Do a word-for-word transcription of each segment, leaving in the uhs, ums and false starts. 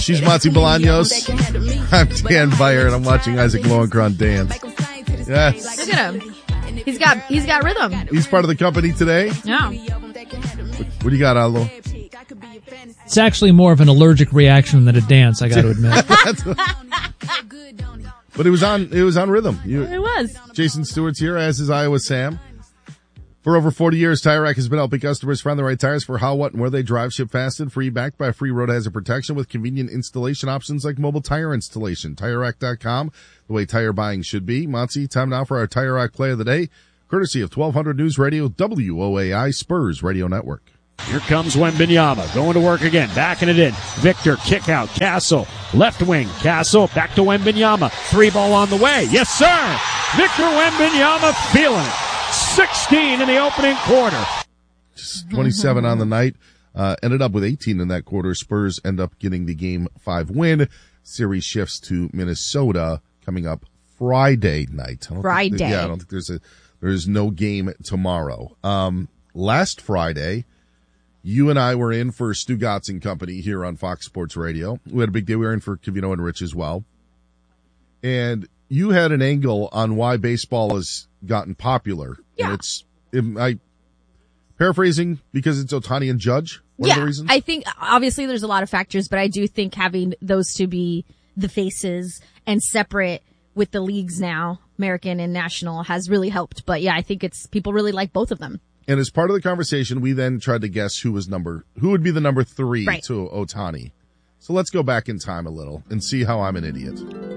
She's Monty Bolaños. I'm Dan Beyer, and I'm watching Isaac Lowenkron dance. Yes. Look at him. He's got he's got rhythm. He's part of the company today. Yeah. What, what do you got, Aldo? It's actually more of an allergic reaction than a dance, I got to admit. But it was on it was on rhythm. You, It was. Jason Stewart's here, as is Iowa Sam. For over forty years, Tire Rack has been helping customers find the right tires for how, what, and where they drive. Ship fast and free, backed by free road hazard protection with convenient installation options like mobile tire installation. Tire Rack dot com, the way tire buying should be. Monty, time now for our Tire Rack play of the day, courtesy of twelve hundred News Radio, W O A I, Spurs Radio Network. Here comes Wembanyama, going to work again, backing it in. Victor, kick out, Castle, left wing, Castle, back to Wembanyama, three ball on the way. Yes, sir! Victor Wembanyama feeling it. sixteen in the opening quarter. twenty-seven on the night. Uh, ended up with eighteen in that quarter. Spurs end up getting the game five win. Series shifts to Minnesota coming up Friday night. I don't Friday. Think, yeah, I don't think there's a, there's no game tomorrow. Um, last Friday, you and I were in for Stu Gatz and Company here on Fox Sports Radio. We had a big day. We were in for Covino and Rich as well. And you had an angle on why baseball has gotten popular. Yeah. And it's, it, I, paraphrasing, because it's Ohtani and Judge. One yeah, of the reasons? I think obviously there's a lot of factors, but I do think having those two be the faces and separate with the leagues now, American and National, has really helped. But yeah, I think it's people really like both of them. And as part of the conversation, we then tried to guess who was number, who would be the number three right. to Ohtani. So let's go back in time a little and see how I'm an idiot.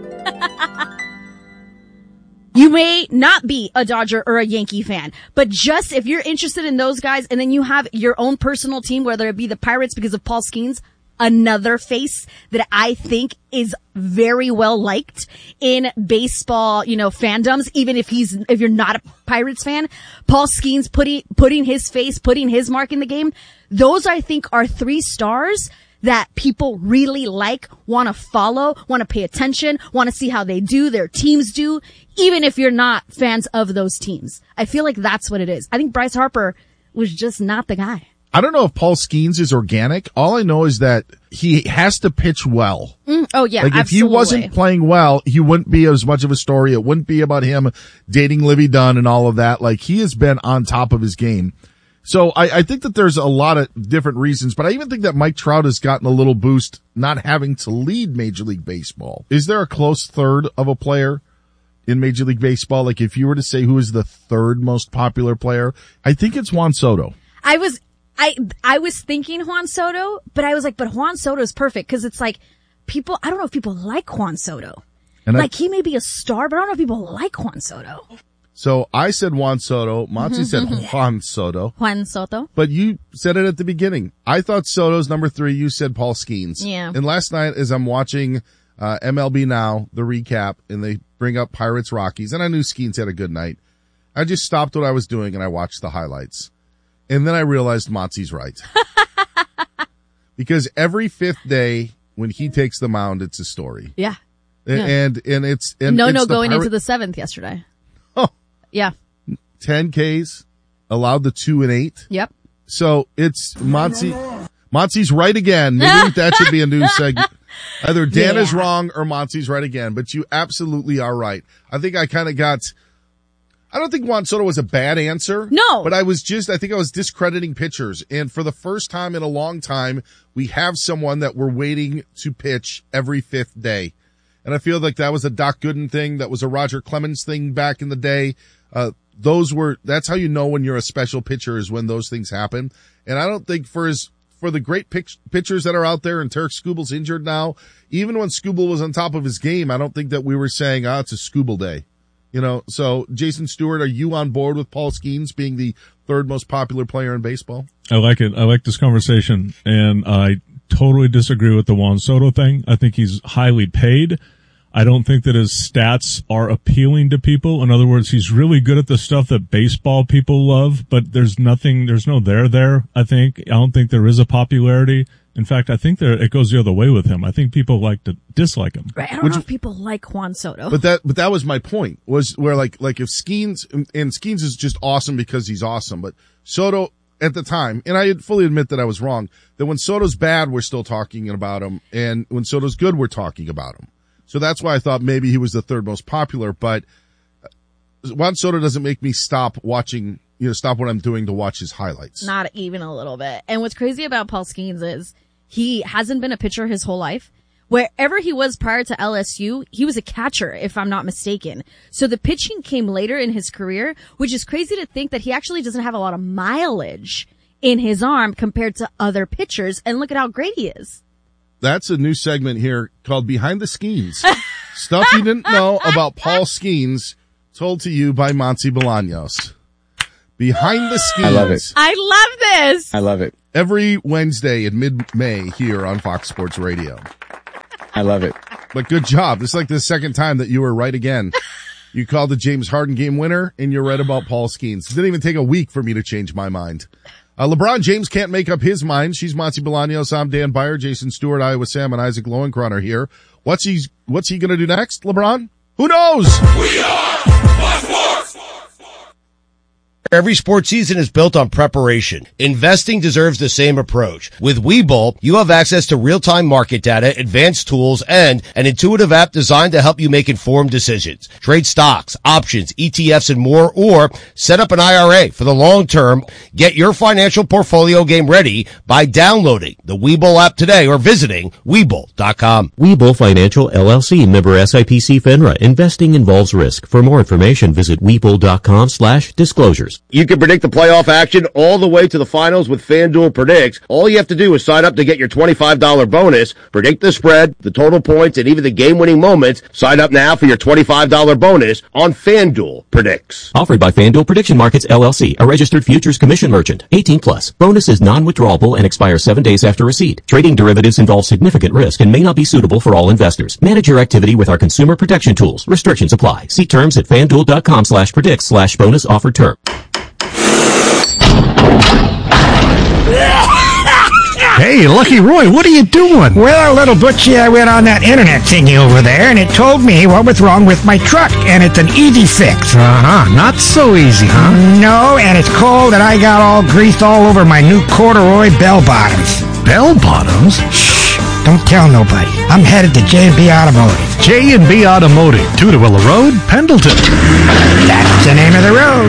You may not be a Dodger or a Yankee fan, but just if you're interested in those guys and then you have your own personal team, whether it be the Pirates because of Paul Skeens, another face that I think is very well liked in baseball, you know, fandoms, even if he's, if you're not a Pirates fan, Paul Skeens putting, putting his face, putting his mark in the game. Those I think are three stars that people really like, want to follow, want to pay attention, want to see how they do, their teams do, even if you're not fans of those teams. I feel like that's what it is. I think Bryce Harper was just not the guy. I don't know if Paul Skeens is organic. All I know is that he has to pitch well. Mm, oh yeah, like if absolutely. he wasn't playing well, he wouldn't be as much of a story. It wouldn't be about him dating Livy Dunn and all of that. Like he has been on top of his game. So I, I think that there's a lot of different reasons, but I even think that Mike Trout has gotten a little boost not having to lead Major League Baseball. Is there a close third of a player in Major League Baseball? Like if you were to say who is the third most popular player, I think it's Juan Soto. I was, I, I was thinking Juan Soto, but I was like, but Juan Soto is perfect because it's like people, I don't know if people like Juan Soto. And like I, he may be a star, but I don't know if people like Juan Soto. So I said Juan Soto. Monty said Juan Soto. Juan Soto. But you said it at the beginning. I thought Soto's number three. You said Paul Skeens. Yeah. And last night as I'm watching uh M L B Now, the recap, and they bring up Pirates Rockies, and I knew Skeens had a good night, I just stopped what I was doing and I watched the highlights. And then I realized Monty's right. Because every fifth day when he takes the mound, it's a story. Yeah. And yeah. and, and it's and no it's no the going Pirate- into the seventh yesterday. Oh. Yeah. ten Ks, allowed the two and eight. Yep. So it's Monty. Monty's right again. Maybe that should be a new segment. Either Dan Yeah. is wrong or Monty's right again, but you absolutely are right. I think I kind of got, I don't think Juan Soto was a bad answer. No. But I was just, I think I was discrediting pitchers. And for the first time in a long time, we have someone that we're waiting to pitch every fifth day. And I feel like that was a Doc Gooden thing. That was a Roger Clemens thing back in the day. Uh, those were, that's how you know when you're a special pitcher is when those things happen. And I don't think for his, for the great pitch, pitchers that are out there, and Tarek Skubal's injured now, even when Skubal was on top of his game, I don't think that we were saying, ah, it's a Skubal day. You know, so Jason Stewart, are you on board with Paul Skeens being the third most popular player in baseball? I like it. I like this conversation, and I totally disagree with the Juan Soto thing. I think he's highly paid. I don't think that his stats are appealing to people. In other words, he's really good at the stuff that baseball people love, but there's nothing, there's no there there, I think. I don't think there is a popularity. In fact, I think there, it goes the other way with him. I think people like to dislike him. Right. I don't Which- know if people like Juan Soto. But that, but that was my point, was where like, like if Skeens, and Skeens is just awesome because he's awesome, but Soto, at the time, and I fully admit that I was wrong, that when Soto's bad, we're still talking about him, and when Soto's good, we're talking about him. So that's why I thought maybe he was the third most popular, but Juan Soto doesn't make me stop watching, you know, stop what I'm doing to watch his highlights. Not even a little bit. And what's crazy about Paul Skeens is he hasn't been a pitcher his whole life. Wherever he was prior to L S U, he was a catcher, if I'm not mistaken. So the pitching came later in his career, which is crazy to think that he actually doesn't have a lot of mileage in his arm compared to other pitchers. And look at how great he is. That's a new segment here called Behind the Skeens. Stuff you didn't know about Paul Skeens, told to you by Monty Bolaños. Behind the Skeens. I love it. I love this. I love it. Every Wednesday in mid-May here on Fox Sports Radio. I love it. But good job. This is like the second time that you were right again. You called the James Harden game winner, and you're right about Paul Skeens. It didn't even take a week for me to change my mind. Uh, LeBron James can't make up his mind. She's Monty Bolaños. I'm Dan Byer, Jason Stewart, Iowa Sam, and Isaac Lowenkron are here. What's he, what's he going to do next, LeBron? Who knows? We are Fox Sports. Every sports season is built on preparation. Investing deserves the same approach. With Webull, you have access to real-time market data, advanced tools, and an intuitive app designed to help you make informed decisions. Trade stocks, options, E T Fs, and more, or set up an I R A for the long term. Get your financial portfolio game ready by downloading the Webull app today or visiting Webull dot com. Webull Financial, L L C, member S I P C FINRA. Investing involves risk. For more information, visit Webull dot com slash disclosures. You can predict the playoff action all the way to the finals with FanDuel Predicts. All you have to do is sign up to get your twenty-five dollars bonus, predict the spread, the total points, and even the game-winning moments. Sign up now for your twenty-five dollars bonus on FanDuel Predicts. Offered by FanDuel Prediction Markets, L L C, a registered futures commission merchant. eighteen plus. Bonus is non-withdrawable and expires seven days after receipt. Trading derivatives involves significant risk and may not be suitable for all investors. Manage your activity with our consumer protection tools. Restrictions apply. See terms at FanDuel dot com slash predicts slash bonus offer term. Hey, Lucky Roy, what are you doing? Well, little Butchie, I went on that internet thingy over there, and it told me what was wrong with my truck, and it's an easy fix. Uh-huh, not so easy, huh? No, and it's cold, and I got all greased all over my new corduroy bell bottoms. Bell bottoms? Shh, don't tell nobody. I'm headed to J and B Automotive. J and B Automotive, Tudorilla Road, Pendleton. That's the name of the road.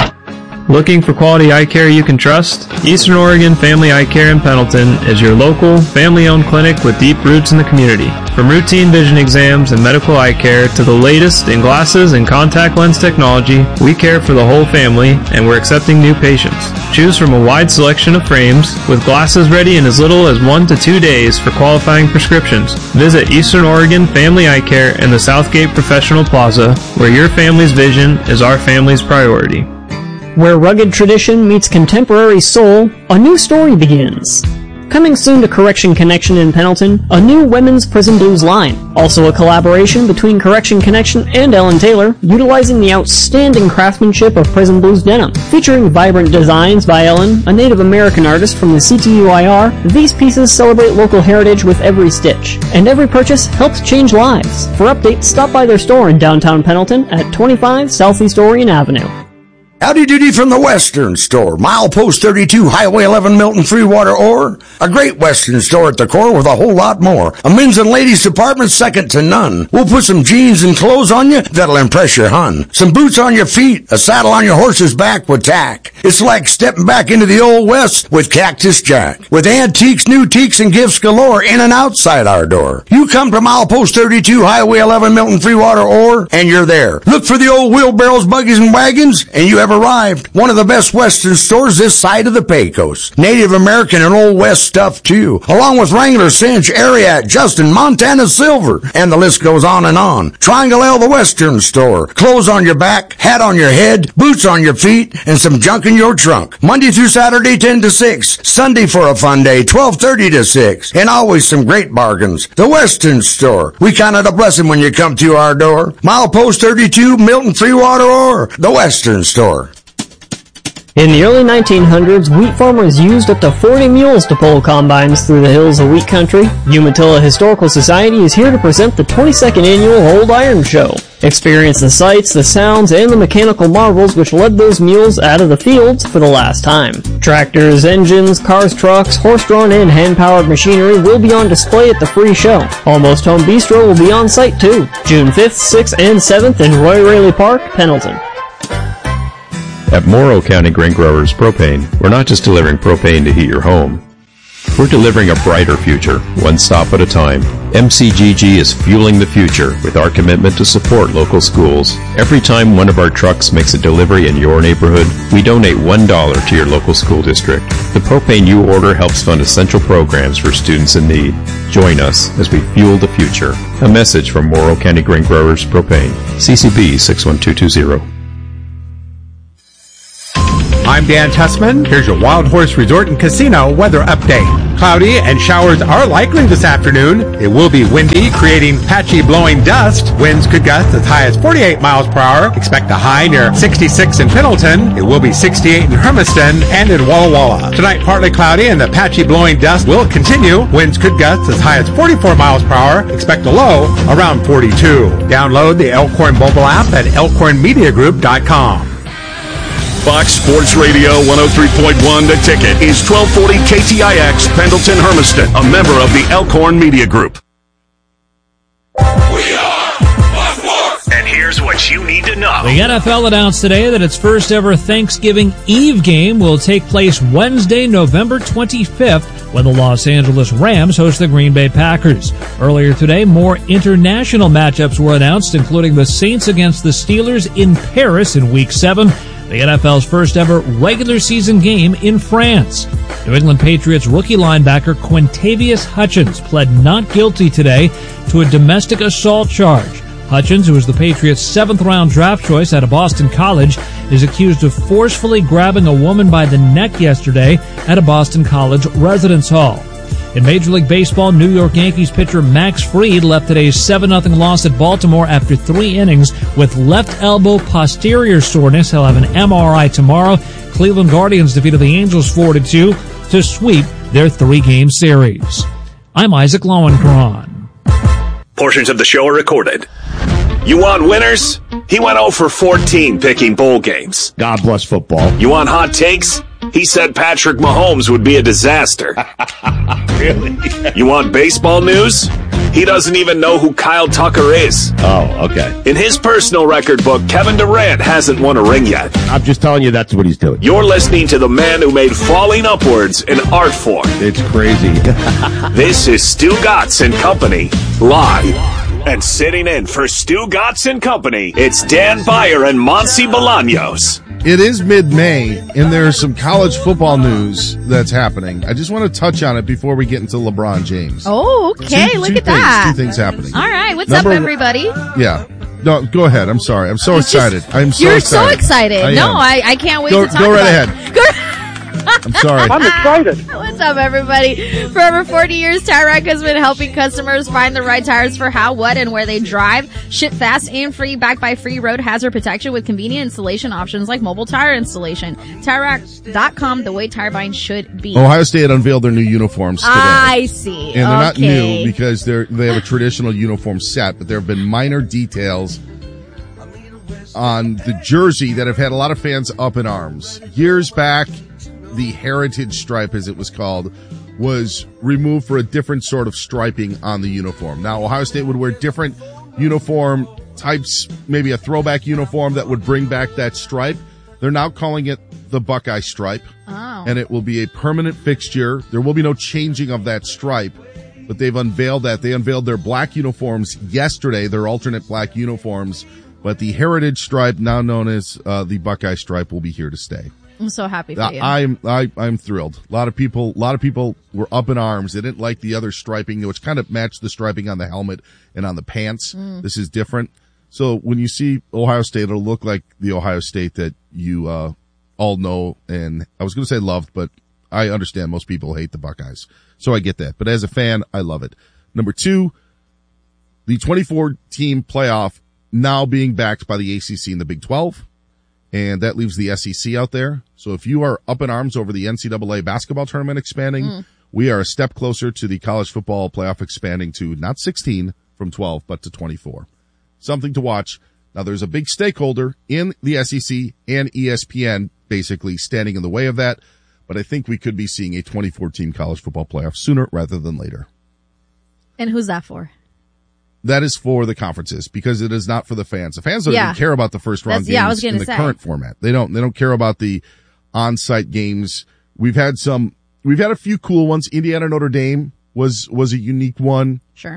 Looking for quality eye care you can trust? Eastern Oregon Family Eye Care in Pendleton is your local, family-owned clinic with deep roots in the community. From routine vision exams and medical eye care to the latest in glasses and contact lens technology, we care for the whole family, and we're accepting new patients. Choose from a wide selection of frames, with glasses ready in as little as one to two days for qualifying prescriptions. Visit Eastern Oregon Family Eye Care in the Southgate Professional Plaza, where your family's vision is our family's priority. Where rugged tradition meets contemporary soul, a new story begins. Coming soon to Correction Connection in Pendleton, a new women's prison blues line. Also a collaboration between Correction Connection and Ellen Taylor, utilizing the outstanding craftsmanship of prison blues denim. Featuring vibrant designs by Ellen, a Native American artist from the C T U I R, these pieces celebrate local heritage with every stitch. And every purchase helps change lives. For updates, stop by their store in downtown Pendleton at twenty-five Southeast Orion Avenue. Howdy doody from the Western Store, milepost thirty-two, Highway eleven, Milton, Freewater, Ore. A great Western store at the core with a whole lot more. A men's and ladies department second to none. We'll put some jeans and clothes on you that'll impress your hun. Some boots on your feet, a saddle on your horse's back with tack. It's like stepping back into the old West with Cactus Jack. With antiques, new teaks, and gifts galore in and outside our door. You come to milepost thirty-two, Highway eleven, Milton, Freewater, Ore, and you're there. Look for the old wheelbarrows, buggies, and wagons, and you have arrived. One of the best Western stores this side of the Pecos. Native American and Old West stuff too, along with Wrangler, Cinch, Ariat, Justin, Montana Silver, and the list goes on and on. Triangle L, the Western Store. Clothes on your back, hat on your head, boots on your feet, and some junk in your trunk. Monday through Saturday, ten to six. Sunday for a fun day, twelve thirty to six. And always some great bargains. The Western Store. We count it a blessing when you come to our door. Milepost thirty-two, Milton, Freewater, or the Western Store. In the early nineteen hundreds, wheat farmers used up to forty mules to pull combines through the hills of wheat country. Umatilla Historical Society is here to present the twenty-second annual Old Iron Show. Experience the sights, the sounds, and the mechanical marvels which led those mules out of the fields for the last time. Tractors, engines, cars, trucks, horse-drawn and hand-powered machinery will be on display at the free show. Almost Home Bistro will be on site too. June fifth, sixth, and seventh in Roy Raley Park, Pendleton. At Morrow County Grain Growers Propane, we're not just delivering propane to heat your home. We're delivering a brighter future, one stop at a time. M C G G is fueling the future with our commitment to support local schools. Every time one of our trucks makes a delivery in your neighborhood, we donate one dollar to your local school district. The propane you order helps fund essential programs for students in need. Join us as we fuel the future. A message from Morrow County Grain Growers Propane. C C B six one two two zero. I'm Dan Tussman. Here's your Wild Horse Resort and Casino weather update. Cloudy and showers are likely this afternoon. It will be windy, creating patchy blowing dust. Winds could gust as high as forty-eight miles per hour. Expect a high near sixty-six in Pendleton. It will be sixty-eight in Hermiston and in Walla Walla. Tonight, partly cloudy and the patchy blowing dust will continue. Winds could gust as high as forty-four miles per hour. Expect a low around forty-two. Download the Elkhorn mobile app at elkhorn media group dot com. Fox Sports Radio one oh three point one The Ticket is twelve forty K T I X, Pendleton, Hermiston, a member of the Elkhorn Media Group. We are Fox Sports. And here's what you need to know. The N F L announced today that its first ever Thanksgiving Eve game will take place Wednesday, November twenty-fifth, when the Los Angeles Rams host the Green Bay Packers. Earlier today, more international matchups were announced, including the Saints against the Steelers in Paris in Week seven, the N F L's first ever regular season game in France. New England Patriots rookie linebacker Quintavious Hutchins pled not guilty today to a domestic assault charge. Hutchins, who was the Patriots' seventh round draft choice out of Boston College, is accused of forcefully grabbing a woman by the neck yesterday at a Boston College residence hall. In Major League Baseball, New York Yankees pitcher Max Fried left today's seven nothing loss at Baltimore after three innings with left elbow posterior soreness. He'll have an M R I tomorrow. Cleveland Guardians defeated the Angels four to two to sweep their three-game series. I'm Isaac Lowenkron. Portions of the show are recorded. You want winners? He went oh for fourteen picking bowl games. God bless football. You want hot takes? He said Patrick Mahomes would be a disaster. Really? You want baseball news? He doesn't even know who Kyle Tucker is. Oh, okay. In his personal record book, Kevin Durant hasn't won a ring yet. I'm just telling you that's what he's doing. You're listening to the man who made falling upwards an art form. It's crazy. This is Stu Gatz and Company, live. And sitting in for Stu Gatz and Company, it's Dan Beyer and Monsi Bolaños. It is mid-May, and there's some college football news that's happening. I just want to touch on it before we get into LeBron James. Oh, okay. Two, Look two at things, that. Two things happening. All right. What's Number up, one- everybody? Yeah. No, go ahead. I'm sorry. I'm so It's just- excited. I'm so You're excited. so excited. I no, am. I, I can't wait Go- to talk go right about ahead. it. Go I'm sorry. I'm excited. What's up, everybody? For over forty years, Tire Rack has been helping customers find the right tires for how, what, and where they drive. Ship fast and free, backed by free road hazard protection with convenient installation options like mobile tire installation. Tire Rack dot com, the way tire buying should be. Ohio State unveiled their new uniforms today. I see. And they're not Okay. new because they're they have a traditional uniform set, but there have been minor details on the jersey that have had a lot of fans up in arms. Years back, the heritage stripe, as it was called, was removed for a different sort of striping on the uniform. Now, Ohio State would wear different uniform types, maybe a throwback uniform that would bring back that stripe. They're now calling it the Buckeye stripe, oh. and it will be a permanent fixture. There will be no changing of that stripe, but they've unveiled that. They unveiled their black uniforms yesterday, their alternate black uniforms, but the heritage stripe, now known as uh, the Buckeye stripe, will be here to stay. I'm so happy for you. I, I'm I, I'm thrilled. A lot of people, a lot of people were up in arms. They didn't like the other striping, which kind of matched the striping on the helmet and on the pants. Mm. This is different. So when you see Ohio State, it'll look like the Ohio State that you uh, all know. And I was going to say loved, but I understand most people hate the Buckeyes, so I get that. But as a fan, I love it. Number two, the twenty-four team playoff now being backed by the A C C and the Big twelve. and that leaves the S E C out there. So if you are up in arms over the N C double A basketball tournament expanding, mm. we are a step closer to the college football playoff expanding to not sixteen from twelve, but to twenty-four. Something to watch. Now, there's a big stakeholder in the S E C and E S P N basically standing in the way of that, but I think we could be seeing a twenty-four team college football playoff sooner rather than later. And who's that for? That is for the conferences because it is not for the fans. The fans don't yeah. even care about the first round That's, games yeah, I was in the say. current format. They don't, they don't care about the on-site games. We've had some, we've had a few cool ones. Indiana Notre Dame was, was a unique one. Sure.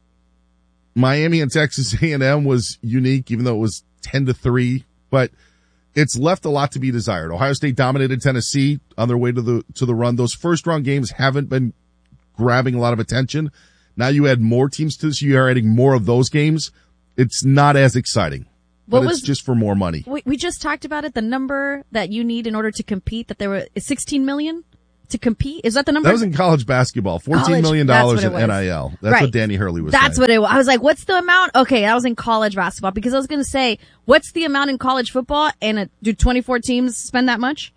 Miami and Texas A and M was unique, even though it was ten to three, but it's left a lot to be desired. Ohio State dominated Tennessee on their way to the, to the run. Those first round games haven't been grabbing a lot of attention. Now you add more teams to this. You are adding more of those games. It's not as exciting, what but was, it's just for more money. We, we just talked about it. The number that you need in order to compete, that there were sixteen million to compete. Is that the number? That was in college basketball. fourteen million dollars in N I L. That's right. what Danny Hurley was That's saying. what it was. I was like, what's the amount? Okay, that was in college basketball because I was going to say, what's the amount in college football? And a, do twenty-four teams spend that much?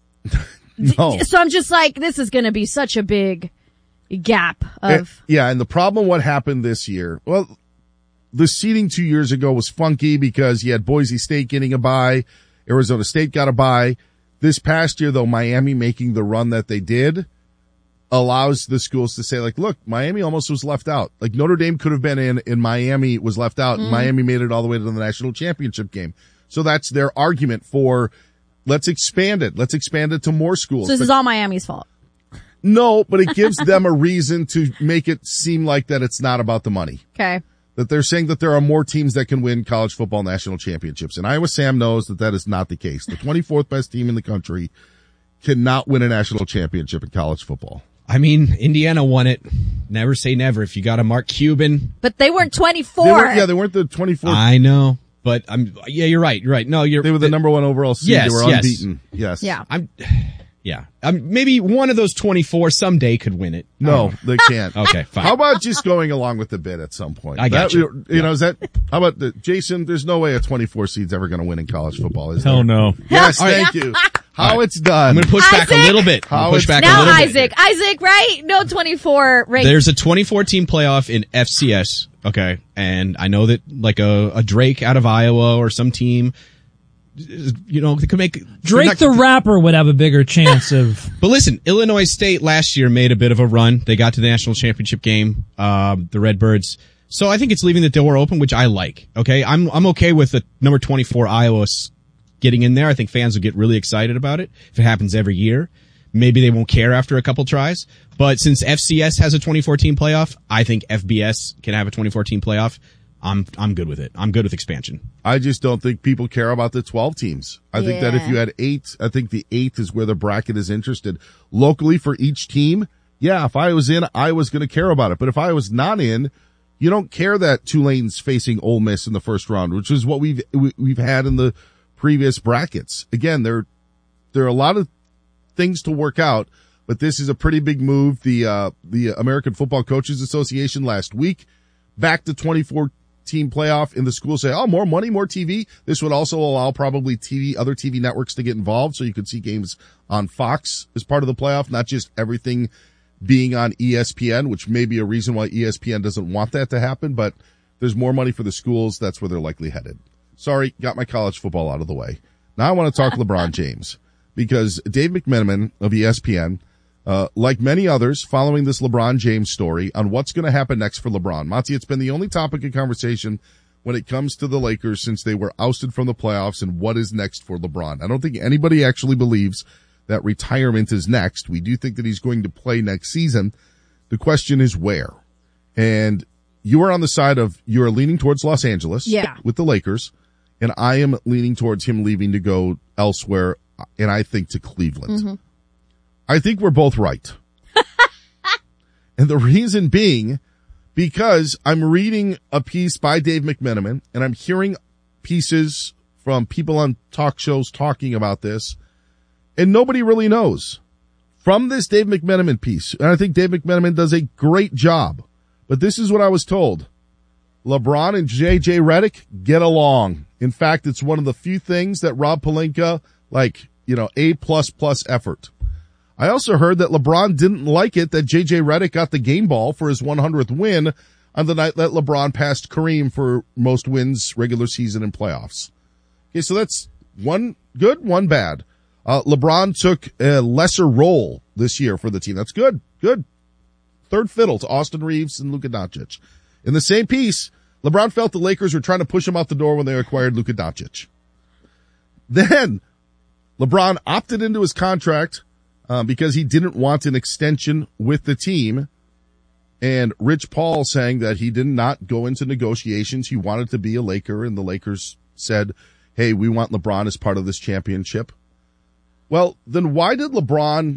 No. So I'm just like, this is going to be such a big gap of. And, yeah, and the problem, what happened this year, well, the seeding two years ago was funky because you had Boise State getting a bye, Arizona State got a bye. This past year, though, Miami making the run that they did allows the schools to say, like, look, Miami almost was left out. Like, Notre Dame could have been in, and Miami was left out, mm. and Miami made it all the way to the national championship game. So that's their argument for, let's expand it. Let's expand it to more schools. So this but, is all Miami's fault. No, but it gives them a reason to make it seem like that it's not about the money. Okay. That they're saying that there are more teams that can win college football national championships. And Iowa Sam knows that that is not the case. The twenty-fourth best team in the country cannot win a national championship in college football. I mean, Indiana won it. Never say never. If you got a Mark Cuban. But they weren't twenty-four. They weren't, yeah, they weren't the twenty-fourth. I know. But I'm, yeah, you're right. You're right. No, you're. They were the number one overall seed. Yes, they were yes. unbeaten. Yes. Yeah. I'm, yeah. Um, maybe one of those twenty-four someday could win it. No, they can't. Okay, fine. How about just going along with the bid at some point? I got that, you. You yeah. know, is that, how about the, Jason, there's no way a twenty-four seed's ever going to win in college football, is Hell there? no. Yes, thank you. How right. it's done. I'm going to push Isaac? back a little bit. How push back now a little Isaac. bit. Isaac, right? No twenty-four rate. There's a twenty-four team playoff in F C S, okay? And I know that like a, a Drake out of Iowa or some team, you know, they could make Drake not, the rapper would have a bigger chance of. But listen, Illinois State last year made a bit of a run. They got to the national championship game, um, the Redbirds. So I think it's leaving the door open, which I like. Okay, I'm I'm okay with the number twenty-four Iowa getting in there. I think fans will get really excited about it if it happens every year. Maybe they won't care after a couple tries. But since F C S has a twenty-four team playoff, I think F B S can have a twenty-four team playoff. I'm I'm good with it. I'm good with expansion. I just don't think people care about the twelve teams. I yeah. think that if you had eight, I think the eighth is where the bracket is interested. Locally for each team, yeah, if I was in, I was going to care about it. But if I was not in, you don't care that Tulane's facing Ole Miss in the first round, which is what we've we've had in the previous brackets. Again, there there are a lot of things to work out, but this is a pretty big move. The uh the American Football Coaches Association last week back to twenty-four team playoff, in the school say, oh, more money, more T V. This would also allow probably T V, other T V networks to get involved, so you could see games on Fox as part of the playoff, not just everything being on E S P N, which may be a reason why E S P N doesn't want that to happen, but there's more money for the schools. That's where they're likely headed. Sorry, got my college football out of the way. Now I want to talk LeBron James, because Dave McMenamin of E S P N, Uh, like many others, following this LeBron James story on what's going to happen next for LeBron. Monty, it's been the only topic of conversation when it comes to the Lakers since they were ousted from the playoffs and what is next for LeBron. I don't think anybody actually believes that retirement is next. We do think that he's going to play next season. The question is where. And you are on the side of, you are leaning towards Los Angeles yeah. with the Lakers, and I am leaning towards him leaving to go elsewhere, and I think to Cleveland. Mm-hmm. I think we're both right. And the reason being, because I'm reading a piece by Dave McMenamin, and I'm hearing pieces from people on talk shows talking about this, and nobody really knows. From this Dave McMenamin piece, and I think Dave McMenamin does a great job, but this is what I was told. LeBron and J J Redick get along. In fact, it's one of the few things that Rob Pelinka, like, you know, A plus plus effort. I also heard that LeBron didn't like it that J J Redick got the game ball for his one hundredth win on the night that LeBron passed Kareem for most wins regular season and playoffs. Okay, so that's one good, one bad. Uh, LeBron took a lesser role this year for the team. That's good, good. Third fiddle to Austin Reeves and Luka Doncic. In the same piece, LeBron felt the Lakers were trying to push him out the door when they acquired Luka Doncic. Then, LeBron opted into his contract uh, because he didn't want an extension with the team. And Rich Paul saying that he did not go into negotiations. He wanted to be a Laker, and the Lakers said, hey, we want LeBron as part of this championship. Well, then why did LeBron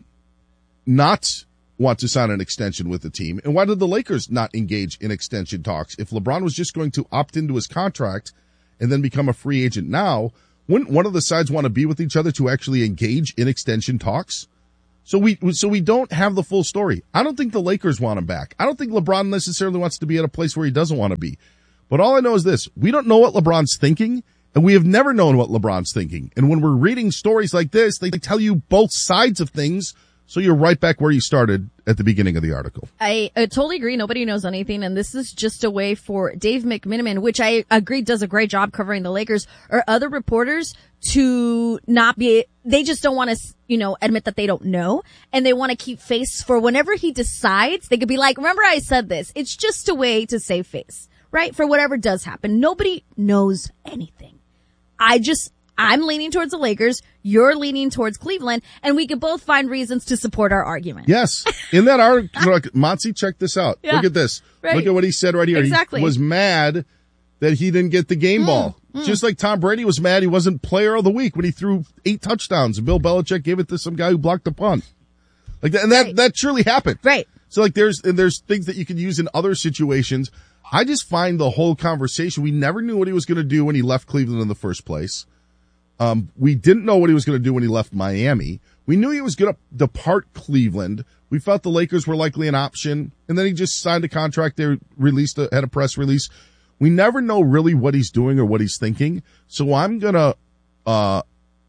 not want to sign an extension with the team? And why did the Lakers not engage in extension talks? If LeBron was just going to opt into his contract and then become a free agent now, wouldn't one of the sides want to be with each other to actually engage in extension talks? So we, so we don't have the full story. I don't think the Lakers want him back. I don't think LeBron necessarily wants to be at a place where he doesn't want to be. But all I know is this. We don't know what LeBron's thinking, and we have never known what LeBron's thinking. And when we're reading stories like this, they tell you both sides of things, so you're right back where you started at the beginning of the article. I, I totally agree. Nobody knows anything, and this is just a way for Dave McMenamin, which I agree does a great job covering the Lakers, or other reporters to not be, they just don't want to, you know, admit that they don't know, and they want to keep face for whenever he decides. They could be like, remember I said this. It's just a way to save face, right? For whatever does happen. Nobody knows anything. I just, I'm leaning towards the Lakers. You're leaning towards Cleveland, and we can both find reasons to support our argument. Yes. In that article, look, Monty, check this out. Yeah. Look at this. Right. Look at what he said right here. Exactly. He was mad that he didn't get the game mm, ball. Mm. Just like Tom Brady was mad he wasn't player of the week when he threw eight touchdowns and Bill Belichick gave it to some guy who blocked the punt. Like that, and that, right. that surely happened. Right. So like there's, and there's things that you can use in other situations. I just find the whole conversation, we never knew what he was going to do when he left Cleveland in the first place. Um, we didn't know what he was going to do when he left Miami. We knew he was going to depart Cleveland. We felt the Lakers were likely an option, and then he just signed a contract. They released a, had a press release. We never know really what he's doing or what he's thinking. So I'm going to, uh,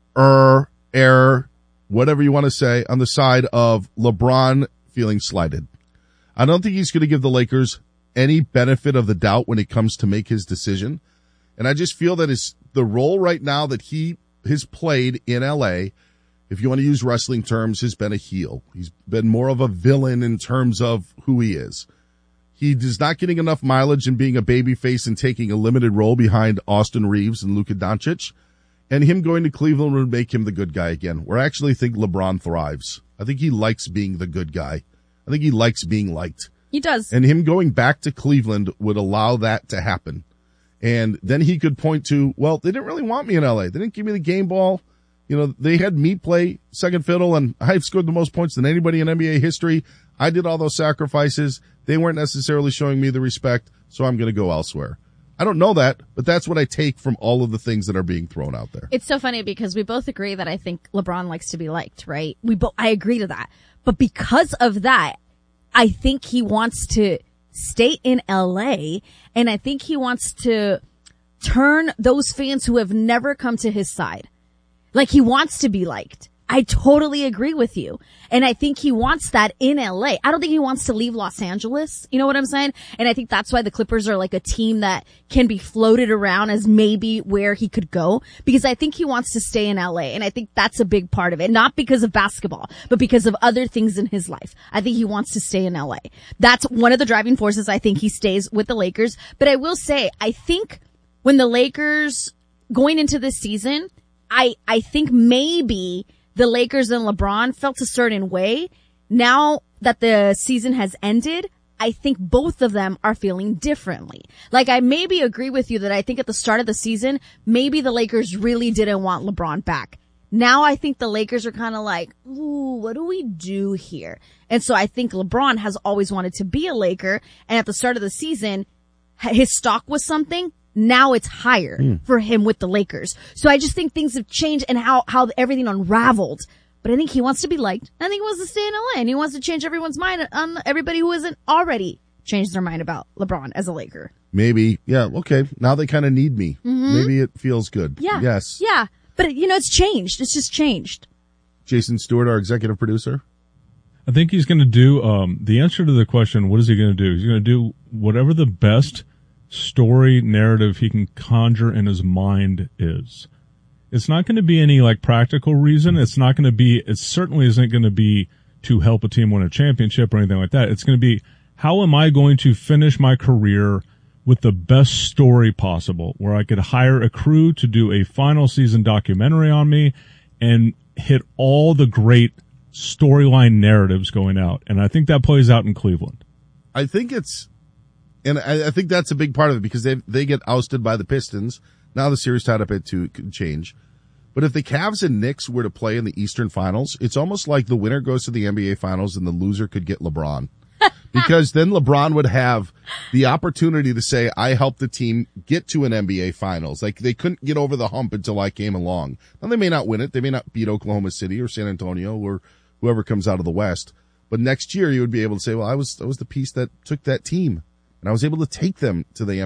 er, err, whatever you want to say, on the side of LeBron feeling slighted. I don't think he's going to give the Lakers any benefit of the doubt when it comes to make his decision. And I just feel that his, the role right now that he has played in L A, if you want to use wrestling terms, has been a heel. He's been more of a villain in terms of who he is. He is not getting enough mileage in being a babyface and taking a limited role behind Austin Reeves and Luka Doncic. And him going to Cleveland would make him the good guy again, where I actually think LeBron thrives. I think he likes being the good guy. I think he likes being liked. He does. And him going back to Cleveland would allow that to happen. And then he could point to, well, they didn't really want me in L A. They didn't give me the game ball. You know, they had me play second fiddle, and I've scored the most points than anybody in N B A history. I did all those sacrifices. They weren't necessarily showing me the respect, so I'm going to go elsewhere. I don't know that, but that's what I take from all of the things that are being thrown out there. It's so funny because we both agree that I think LeBron likes to be liked, right? We both, I agree to that. But because of that, I think he wants to stay in L A, and I think he wants to turn those fans who have never come to his side. Like, he wants to be liked. I totally agree with you. And I think he wants that in L A. I don't think he wants to leave Los Angeles. You know what I'm saying? And I think that's why the Clippers are like a team that can be floated around as maybe where he could go, because I think he wants to stay in L A. And I think that's a big part of it. Not because of basketball, but because of other things in his life. I think he wants to stay in L A. That's one of the driving forces. I think he stays with the Lakers. But I will say, I think when the Lakers going into this season, I, I think maybe the Lakers and LeBron felt a certain way. Now that the season has ended, I think both of them are feeling differently. Like, I maybe agree with you that I think at the start of the season, maybe the Lakers really didn't want LeBron back. Now I think the Lakers are kind of like, ooh, what do we do here? And so I think LeBron has always wanted to be a Laker, and at the start of the season, his stock was something. Now it's higher mm. for him with the Lakers. So I just think things have changed and how, how everything unraveled. But I think he wants to be liked. I think he wants to stay in L A, and he wants to change everyone's mind on everybody who isn't already change their mind about LeBron as a Laker. Maybe. Yeah. Okay. Now they kind of need me. Mhm. Maybe it feels good. Yeah. Yes. Yeah. But, you know, it's changed. It's just changed. Jason Stewart, our executive producer. I think he's going to do, um, the answer to the question, what is he going to do? He's going to do whatever the best story narrative he can conjure in his mind is. It's not going to be any like practical reason. It's not going to be, it certainly isn't going to be to help a team win a championship or anything like that. It's going to be, how am I going to finish my career with the best story possible, where I could hire a crew to do a final season documentary on me and hit all the great storyline narratives going out. And I think that plays out in Cleveland. I think it's, and I, I think that's a big part of it because they they get ousted by the Pistons. Now the series tied up at two could change. But if the Cavs and Knicks were to play in the Eastern Finals, it's almost like the winner goes to the N B A Finals and the loser could get LeBron. Because then LeBron would have the opportunity to say, I helped the team get to an N B A Finals. Like, they couldn't get over the hump until I came along. Now, they may not win it. They may not beat Oklahoma City or San Antonio or whoever comes out of the West. But next year, you would be able to say, well, I was, I was the piece that took that team. And I was able to take them to the